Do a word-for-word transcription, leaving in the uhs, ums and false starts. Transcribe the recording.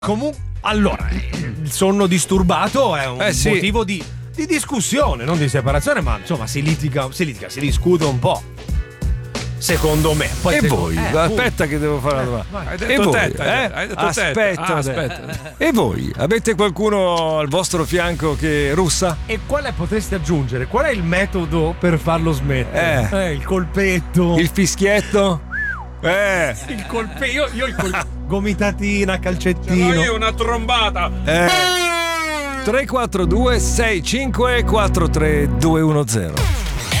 Comunque, allora, il sonno disturbato è un Eh, sì. motivo di, di discussione, non di separazione, ma insomma si litiga, si litiga, si discute un po'. Secondo me. Poi E secondo- voi? eh, Aspetta che devo fare la domanda. vai. Hai E detto voi? tetta, eh? hai detto tetta. Aspetta, Ah, aspetta. aspetta. E voi? Avete qualcuno al vostro fianco che russa? E quale potresti aggiungere? Qual è il metodo per farlo smettere? Eh. Eh, il colpetto. Il fischietto? Eh, Il colpe- io, io il col- gomitatina, calcettino. No, io una trombata. eh. tre quattro due sei cinque quattro tre due uno zero